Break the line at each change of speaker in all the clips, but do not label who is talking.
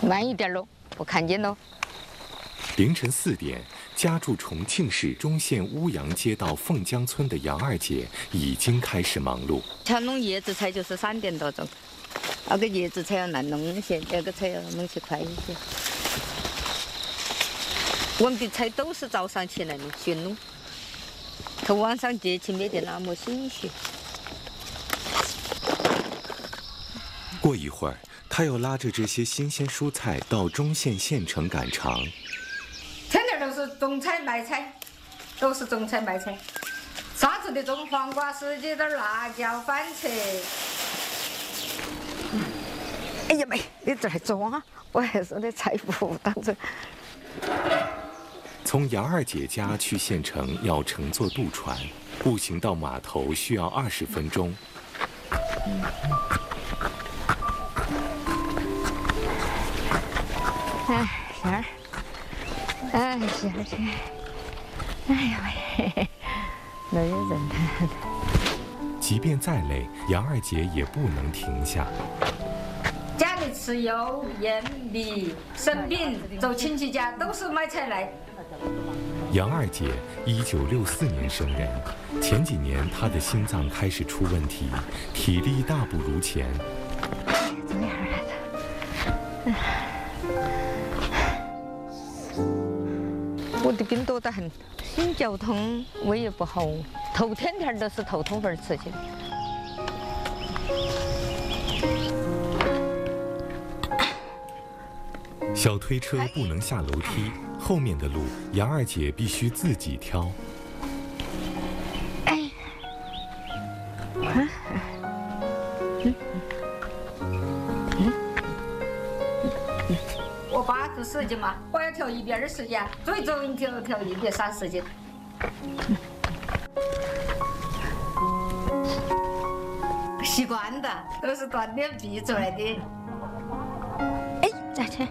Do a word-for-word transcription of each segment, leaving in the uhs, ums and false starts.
慢一点喽，不看见喽。
凌晨四点，家住重庆市中县乌阳街道凤江村的杨二姐已经开始忙碌。
像弄叶子菜就是三点多钟，那个叶子菜要难弄一些，那个菜要弄起快一些。我们的菜都是早上起来的去弄，头晚上节气没得那么新鲜。
过一会儿，她又拉着这些新鲜蔬菜到中县县城赶场。
天天都是种菜卖菜，都是种菜卖菜。啥子的种黄瓜、四季豆、辣椒、番茄。哎呀妹，你这还种啊？我还说的菜谱当中。
从杨二姐家去县城要乘坐渡船，步行到码头需要二十分钟。
哎，仙儿，哎，仙儿去，哎呀喂，哪有人呢？
即便再累，杨二姐也不能停下。
家里吃油、盐、米，生病走亲戚家都是买菜来。
杨二姐一九六四年生人，前几年她的心脏开始出问题，体力大不如前。
怎么样啊？我的病多得很，心绞痛，胃也不好，头天天都是头痛粉吃起。
小推车不能下楼梯，后面的路杨二姐必须自己挑。
哎，啊，嗯，嗯，我八十十斤嘛，我要调一百二十斤，最重调调一百三十斤。习惯的，都是锻炼逼出来的。哎，再去。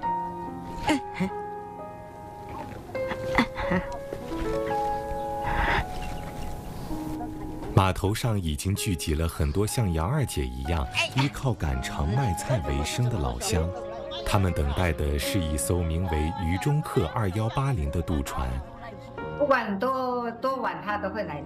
码头上已经聚集了很多像杨二姐一样依靠赶场卖菜为生的老乡，他们等待的是一艘名为渝中客二幺八零的渡船。
不管多多晚，他都会来的。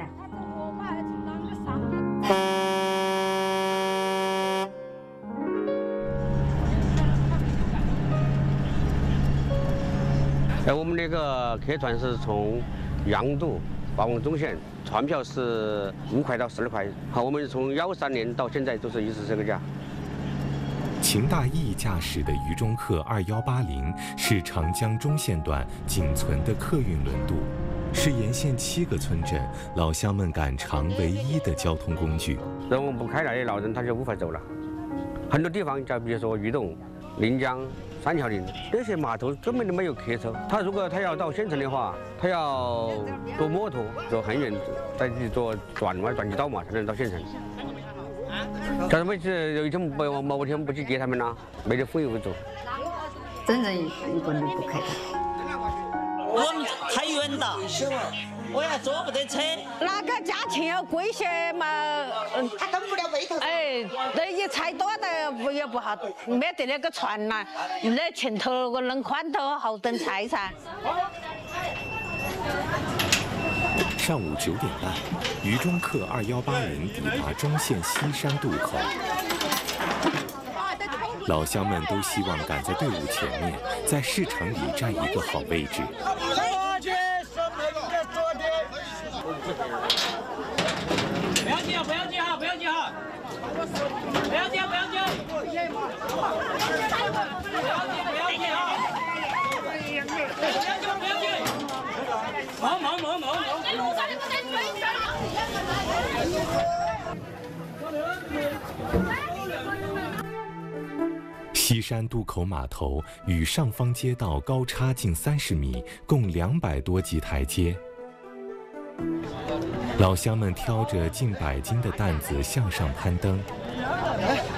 哎，我们那个客船是从杨渡发往中县，船票是五块到十二块。好，我们从幺三年到现在都是一直这个价。
秦大义驾驶的渝中客二幺八零是长江中线段仅存的客运轮渡，是沿线七个村镇老乡们赶场唯一的交通工具。
如果不开来的老人他就无法走了。很多地方，就比如说渝洞、临江、三桥岭那些码头根本就没有客车。他如果他要到县城的话，他要坐摩托坐很远，再去坐转弯转机道嘛才能到县城。假如每次有一天某某天不去接他们了，没得风油走。
真正一个人不开的。
我们太远了，我也坐不得车。
那个价钱要贵些嘛，嗯，
他跟不了背头。
哎，那一菜多的不也不好，没得那个船呐，那前头个弄宽头好等菜噻。
上午九点半，渝中客二幺八零抵达中县西山渡口。老乡们都希望赶在队伍前面，在市场里占一个好位置。
不要急啊！不要急哈！不要急哈！不要急啊！不要急！不要急！不要急啊！不要急！不要急！忙忙忙忙忙！在路上你们在追上。
西山渡口码头与上方街道高差近三十米，共两百多级台阶。老乡们挑着近百斤的担子向上攀登。